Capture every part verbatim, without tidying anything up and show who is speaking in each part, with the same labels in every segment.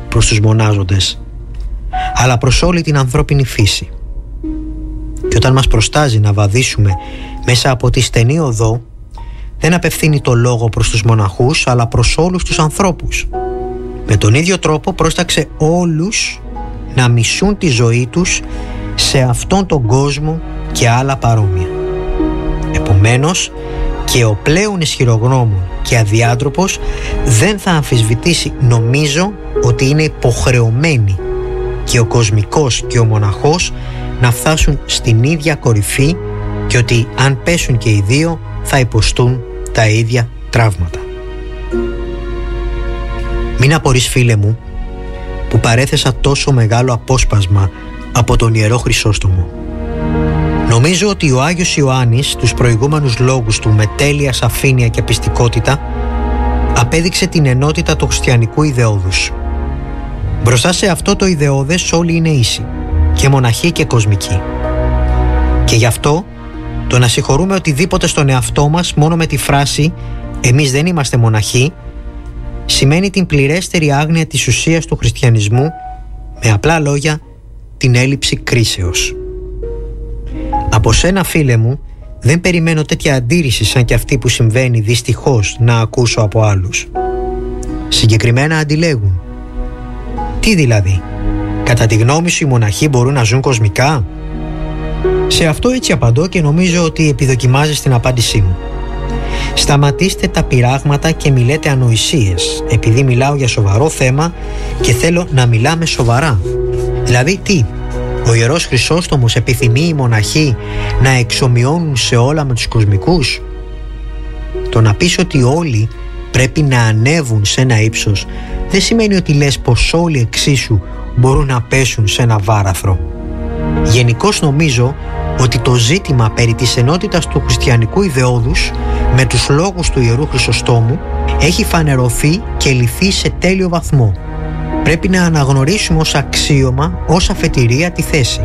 Speaker 1: προς τους μονάζοντες, αλλά προς όλη την ανθρώπινη φύση. Και όταν μας προστάζει να βαδίσουμε μέσα από τη στενή οδό, δεν απευθύνει το λόγο προς τους μοναχούς, αλλά προς όλους τους ανθρώπους. Με τον ίδιο τρόπο πρόσταξε όλους να μισούν τη ζωή τους σε αυτόν τον κόσμο και άλλα παρόμοια. Επομένως, και ο πλέον ισχυρογνώμων και αδιάντροπος δεν θα αμφισβητήσει, νομίζω, ότι είναι υποχρεωμένοι και ο κοσμικός και ο μοναχός να φτάσουν στην ίδια κορυφή και ότι αν πέσουν και οι δύο θα υποστούν τα ίδια τραύματα. Μην απορείς, φίλε μου, που παρέθεσα τόσο μεγάλο απόσπασμα από τον Ιερό Χρυσόστομο. Νομίζω ότι ο Άγιος Ιωάννης τους προηγούμενους λόγους του με τέλεια σαφήνεια και πιστικότητα απέδειξε την ενότητα του χριστιανικού ιδεώδους. Μπροστά σε αυτό το ιδεώδες όλοι είναι ίσοι, και μοναχοί και κοσμικοί. Και γι' αυτό το να συγχωρούμε οτιδήποτε στον εαυτό μας μόνο με τη φράση «εμείς δεν είμαστε μοναχοί» σημαίνει την πληρέστερη άγνοια της ουσίας του χριστιανισμού, με απλά λόγια την έλλειψη κρίσεως. Από σένα, φίλε μου, δεν περιμένω τέτοια αντίρρηση σαν και αυτή που συμβαίνει δυστυχώς να ακούσω από άλλους. Συγκεκριμένα αντιλέγουν. Τι δηλαδή, κατά τη γνώμη σου οι μοναχοί μπορούν να ζουν κοσμικά? Σε αυτό έτσι απαντώ και νομίζω ότι επιδοκιμάζεις την απάντησή μου. Σταματήστε τα πειράγματα και μιλέτε ανοησίες, επειδή μιλάω για σοβαρό θέμα και θέλω να μιλάμε σοβαρά. Δηλαδή τι, ο Ιερός Χρυσόστομος επιθυμεί οι μοναχοί να εξομοιώνουν σε όλα με τους κοσμικούς? Το να πεις ότι όλοι πρέπει να ανέβουν σε ένα ύψος δεν σημαίνει ότι λες πως όλοι εξίσου μπορούν να πέσουν σε ένα βάραθρο. Γενικώς νομίζω ότι το ζήτημα περί της ενότητας του χριστιανικού ιδεώδους με τους λόγους του Ιερού Χρυσοστόμου έχει φανερωθεί και λυθεί σε τέλειο βαθμό. Πρέπει να αναγνωρίσουμε ως αξίωμα, ως αφετηρία τη θέση.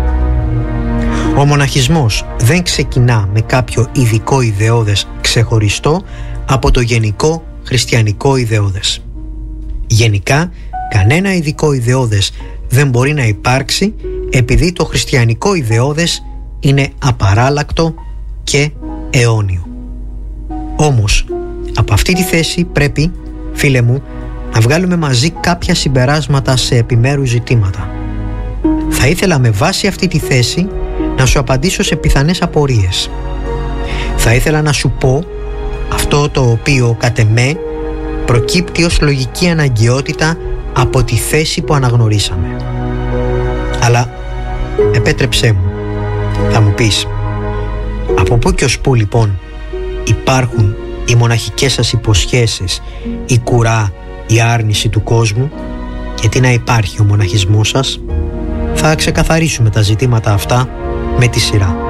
Speaker 1: Ο μοναχισμός δεν ξεκινά με κάποιο ειδικό ιδεώδες ξεχωριστό από το γενικό χριστιανικό ιδεώδες. Γενικά, κανένα ειδικό ιδεώδες δεν μπορεί να υπάρξει επειδή το χριστιανικό ιδεώδες είναι απαράλλακτο και αιώνιο. Όμως, από αυτή τη θέση πρέπει, φίλε μου, να βγάλουμε μαζί κάποια συμπεράσματα σε επιμέρους ζητήματα. Θα ήθελα με βάση αυτή τη θέση να σου απαντήσω σε πιθανές απορίες. Θα ήθελα να σου πω αυτό το οποίο κατ' εμέ προκύπτει ως λογική αναγκαιότητα από τη θέση που αναγνωρίσαμε. Αλλά επέτρεψέ μου, θα μου πεις, από πού και ως πού λοιπόν υπάρχουν οι μοναχικές σας υποσχέσεις, η κουρά, η άρνηση του κόσμου, γιατί να υπάρχει ο μοναχισμός σας? Θα ξεκαθαρίσουμε τα ζητήματα αυτά με τη σειρά.